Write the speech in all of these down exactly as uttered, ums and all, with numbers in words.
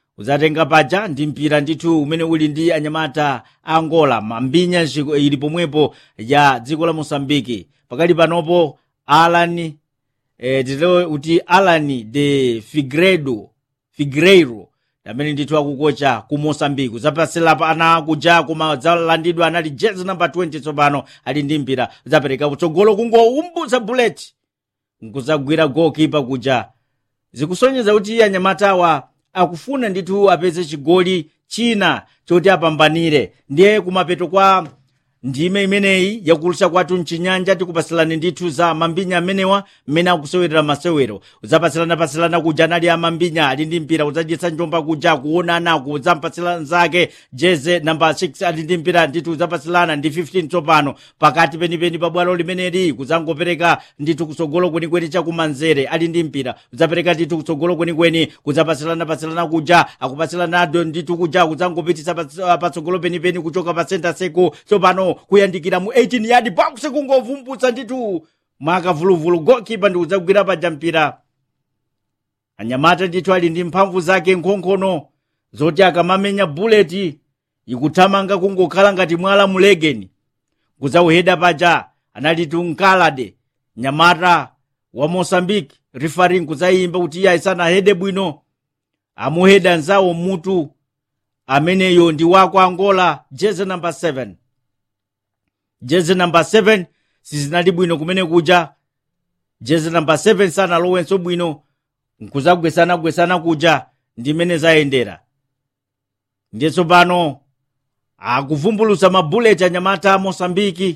uzatenga paja ndi mpira ndithu umene uli ndi anyamata Angola. Mambinya ili pomwepo ya dziko la Mosambiki. Pakali panopo Alan eh, titero kuti Alan de Figueiredo Figueiredo amene ndithu akukocha ku Mosambiki. Zapasela pa ana kuja koma zalandidwa anali jezi number twenty tsopano ali ndi mpira zapereka kutsogolo kungoumbuza bullet nkuzagwira goalkeeper kuja. Zikusonyeza kuti anyamatawa akufuna ndithu apeze chigoli china choti apambanire. Ndiye kumapeto kwa ndime imeneyi yakulutsa kwathu mchinyanja tikupasilani ndithu za mambinya amenewa mmene akusewera masewero. Uzapasilana pasilana kuja nali ya mambinya ali ndi mpira uzadyetsa njomba kuja kuonana kuzampasilana zake jeze number six ali ndi mpira ndithu uzapasilana ndi fifteen tsopano pakati penipeni pa bwalo limeneli kuzangopereka ndithu kutsogolo kwenikweni chakumanzere ali ndi mpira uzapereka ndithu kutsogolo kwenikweni kuzapasilana pasilana kuja akupasilana ndithu kuja kuzangopitisa patsogolo penipeni kuchoka pa center circle tsopano kuyandikira mu eighteen yard box kungovumbutsa ndithu mwakavuluvulu goalkeeper ndi uzagwira paja mpira. Anyamata ndithu ali ndi mphamvu zake nkhonkono zoti akamamenya bullet ikuthamanga kungokhala ngati mwala mulegeni kuzauheda paja. Anali Tunkalade nyamata wa Mozambique referee kuzayimba kuti iye isana hede bwino amuheda nzawo mutu ameneyo ndi wako Angola jezi number seven. Jezi number seven sizinali bwino kumene kuja. Jezi number seven sana lowenso bwino nkuzagwesana gwesana kuja ndimene zayendera. Ndiye tsopano akuvumbulusa mabullet anyamata Mosambiki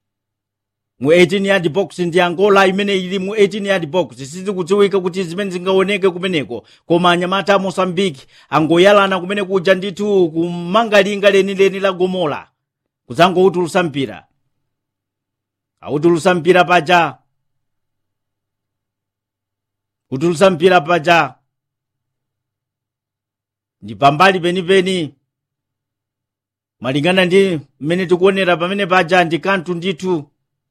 mu eighteen yard box ndi Angola imene ili mu eighteen yard box. Sizi kudziwika kuti zimene zingaoneke kumeneko koma anyamata Mosambiki angoyalana kumene kuja ndithu kumangalinga lenileni la gomola kuzango utulusa mpira. Autulusa mpira paja utulusa mpira paja ndi pambali penipeni malingana ndi mmene tikuonera pamene paja ndi kanthu ndithu.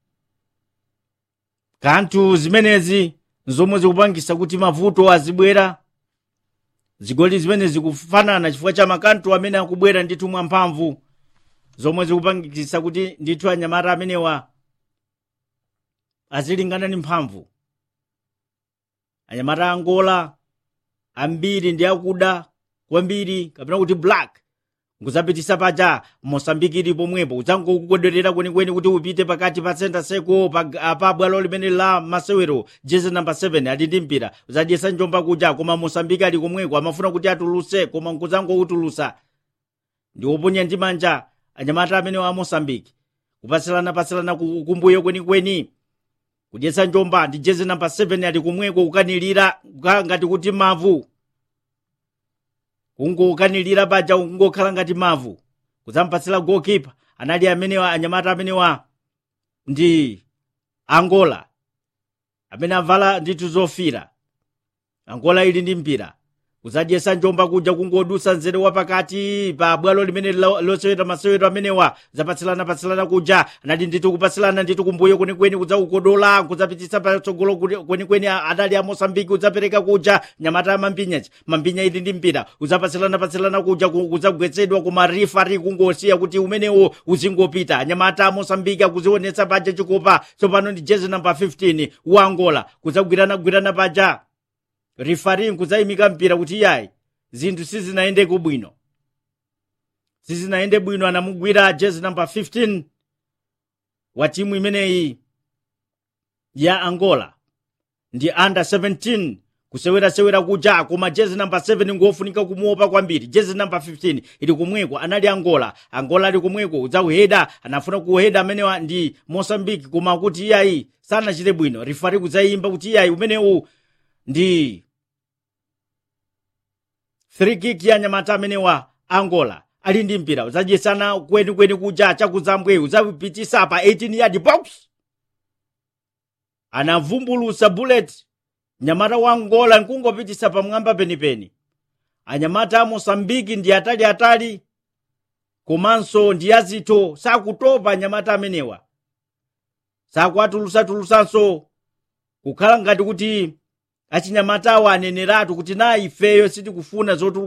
Kanthu zimenezi nzomwe zikupangisa kuti mavuto azibwera. Zigoli zimene zikufanana chifukwa cha makanthu amene akubwera ndithu mwamphamvu zomwe zikupangisa kuti ndithu anyamata amenewa azilingana ni mphamvu. Anyamata Angola ambiri ndi akuda kwambiri kapena kuti black nguzapitisa paja. Mosambiki ili pomwepo uzango kukodwerera kwenikweni kuti upite pakati pa center circle pa, pa bwalo limene la masewero. Jezi number seven ali ndi mpira uzadyesa njomba kuja koma Mosambiki ali komweko amafuna kuti atuluse koma nkuzango utulusa ndi oponya ndi manja anyamata amene wa Mosambiki kupasilana pasilana kumbuyo kwenikweni kudyesa njomba ndi jezi number seven ali komweko kukanilira ngati kuti mavu kungo kukanilira paja kungokhala ngati mavu kuzampasila goalkeeper anali amenewa anyamata amenewa ndi Angola amene avala ndithu zofira. Angola ili ndi mpira uzadyesa njomba kuja kungodusa nzere wapakati pa bwalo limene losewera masewero amenewa zapatsilana patsilana kuja anali ndithu kupasilana ndithu kumbuyo kwenikweni kuzaukodola kuzapitisa patsogolo kwenikweni anali a Mosambiki uzapereka kuja nyamata ya mambinya mambinya ili ndi mpira uzapatsilana patsilana kuja kuzagwetsedwa kuma referee kungosiya kuti umenewo uzingopita. Nyamata a Mosambiki akuzionetsa paja chikopa tsopano ndi jezi number fifteen wa Angola kuzagwirana gwirana paja. Referee kuzayimika mpira kuti yayi zinthu sizinaende kubwino sizinaende bwino anamugwira jezi number fifteen wa timu imeneyi ya Angola ndi under seventeen kusewera sewera kuja koma jezi number seven ngofunika kumuopa kwambiri. Jezi number fifteen ili kumweko anali Angola Angola ali kumweko uzauheda anafuna kuheda amenewa ndi Mosambiki koma kuti yayi sana chite bwino. Referee kuzayimba kuti yayi umenewu ndi free kick ya nyamata amenewa Angola ali ndi mpira uzadyesana kweni kweni kuja chakuzambwe uzapitisa pa eighteen yard box. Anavumbulusa bullet nyamata wa Angola nkungopitisa pamwamba penipeni. Anyamata a Mosambiki ndi atali atali komanso ndi azito sakutopa nyamata amenewa sakuatulusa tulusanso kukhala ngati kuti achinyamatawa aneneratu kuti na ifeyo sitikufuna zotuluka